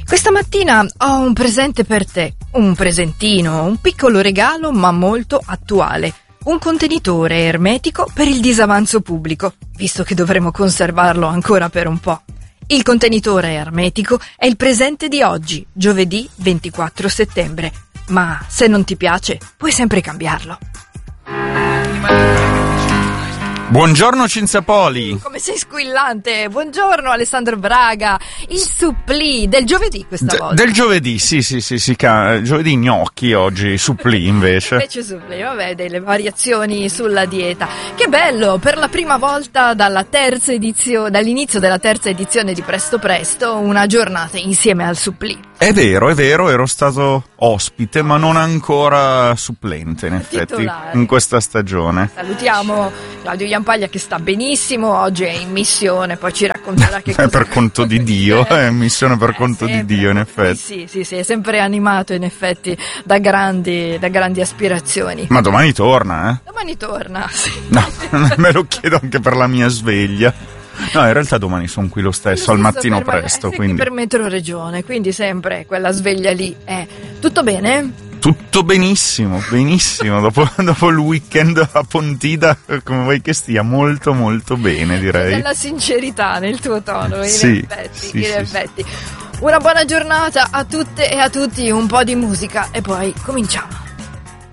Questa mattina ho un presente per te, un presentino, un piccolo regalo ma molto attuale. Un contenitore ermetico per il disavanzo pubblico, visto che dovremo conservarlo ancora per un po'. Il contenitore ermetico è il presente di oggi, giovedì 24 settembre. Ma se non ti piace, puoi sempre cambiarlo. Buongiorno Cinzia Poli. Come sei squillante. Buongiorno Alessandro Braga. Il supplì del giovedì questa volta. Del giovedì, sì, giovedì gnocchi oggi, supplì invece. Invece supplì, vabbè, delle variazioni sulla dieta. Che bello, per la prima volta dall'inizio della terza edizione di Presto Presto, una giornata insieme al supplì. È vero, ero stato ospite ma non ancora supplente in effetti Titolare. In questa stagione. Salutiamo Claudio Iampaglia che sta benissimo, oggi è in missione, poi ci racconterà che cosa... È per conto di Dio, è missione per conto di Dio in effetti. Sì, è sempre animato in effetti da grandi aspirazioni. Ma domani torna, eh? Domani torna, sì. No, me lo chiedo anche per la mia sveglia. No, in realtà domani sono qui lo stesso, al mattino presto. Quindi per Metro Regione, quindi sempre quella sveglia lì. Tutto bene? Tutto benissimo. Dopo il weekend a Pontida, come vuoi che stia, molto molto bene, direi. C'è della sincerità nel tuo tono, in Sì. effetti. Una buona giornata a tutte e a tutti, un po' di musica e poi cominciamo.